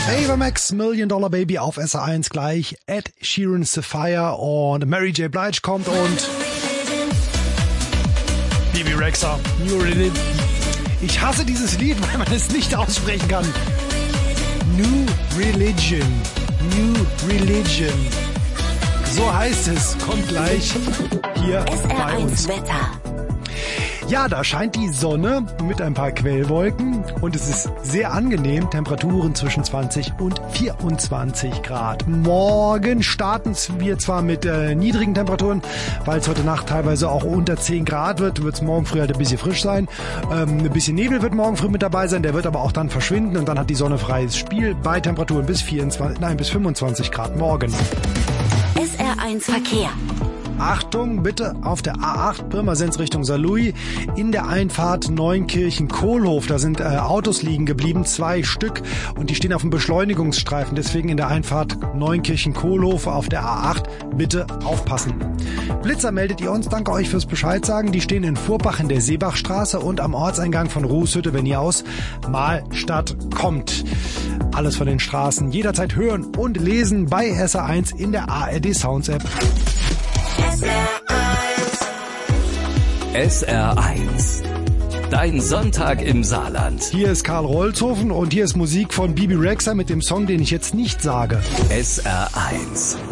Ava Max, Million Dollar Baby auf SR1 gleich. Ed Sheeran, Sapphire und Mary J. Blige kommt und Bebe Rexha, New Religion. Ich hasse dieses Lied, weil man es nicht aussprechen kann. New Religion. New Religion. So heißt es. Kommt gleich hier bei uns. Wetter. Ja, da scheint die Sonne mit ein paar Quellwolken und es ist sehr angenehm. Temperaturen zwischen 20 und 24 Grad. Morgen starten wir zwar mit niedrigen Temperaturen, weil es heute Nacht teilweise auch unter 10 Grad wird es morgen früh halt ein bisschen frisch sein. Ein bisschen Nebel wird morgen früh mit dabei sein, der wird aber auch dann verschwinden und dann hat die Sonne freies Spiel bei Temperaturen bis 25 Grad morgen. SR1 Verkehr. Achtung, bitte auf der A8 Pirmasens Richtung Saarlouis in der Einfahrt Neunkirchen-Kohlhof. Da sind Autos liegen geblieben, 2 Stück und die stehen auf dem Beschleunigungsstreifen. Deswegen in der Einfahrt Neunkirchen-Kohlhof auf der A8 bitte aufpassen. Blitzer meldet ihr uns, danke euch fürs Bescheid sagen. Die stehen in Vorbach in der Seebachstraße und am Ortseingang von Rußhütte, wenn ihr aus Mahlstadt kommt. Alles von den Straßen jederzeit hören und lesen bei SR1 in der ARD Sounds App. SR1. Dein Sonntag im Saarland. Hier ist Karl Rolzhofen und hier ist Musik von Bebe Rexha mit dem Song, den ich jetzt nicht sage. SR1.